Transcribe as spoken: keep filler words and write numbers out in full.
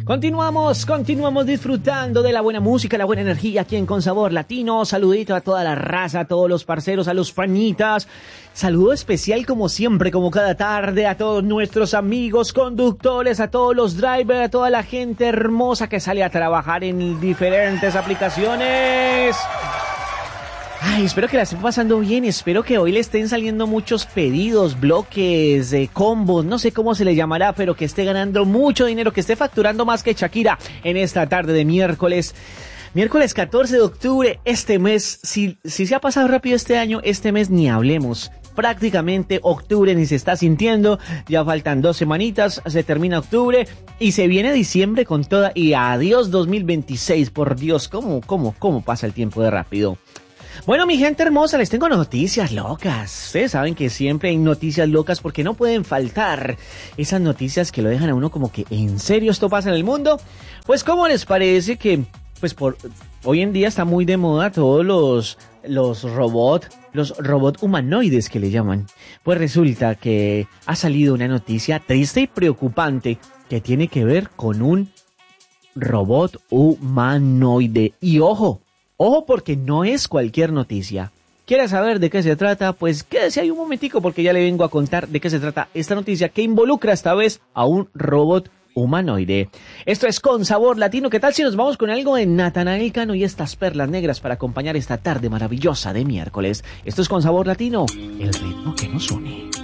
Continuamos, continuamos disfrutando de la buena música, la buena energía aquí en Con Sabor Latino. Saludito a toda la raza, a todos los parceros, a los panitas. Saludo especial como siempre, como cada tarde, a todos nuestros amigos conductores, a todos los drivers, a toda la gente hermosa que sale a trabajar en diferentes aplicaciones. Ay, espero que la estén pasando bien, espero que hoy le estén saliendo muchos pedidos, bloques, eh, combos, no sé cómo se le llamará, pero que esté ganando mucho dinero, que esté facturando más que Shakira en esta tarde de miércoles. Miércoles catorce de octubre, este mes, si, si se ha pasado rápido este año, este mes ni hablemos. Prácticamente octubre ni se está sintiendo, ya faltan dos semanitas, se termina octubre y se viene diciembre con toda y adiós dos mil veintiséis, por Dios, cómo, cómo, cómo pasa el tiempo de rápido. Bueno, mi gente hermosa, les tengo noticias locas. Ustedes saben que siempre hay noticias locas porque no pueden faltar esas noticias que lo dejan a uno como que ¿en serio esto pasa en el mundo? Pues ¿cómo les parece que pues por hoy en día está muy de moda todos los los robots, los robots humanoides que le llaman? Pues resulta que ha salido una noticia triste y preocupante que tiene que ver con un robot humanoide. Y ojo, Ojo porque no es cualquier noticia. ¿Quieres saber de qué se trata? Pues quédese ahí un momentico porque ya le vengo a contar de qué se trata esta noticia que involucra esta vez a un robot humanoide. Esto es Con Sabor Latino. ¿Qué tal si nos vamos con algo de Natanael Cano y estas perlas negras para acompañar esta tarde maravillosa de miércoles? Esto es Con Sabor Latino, el ritmo que nos une.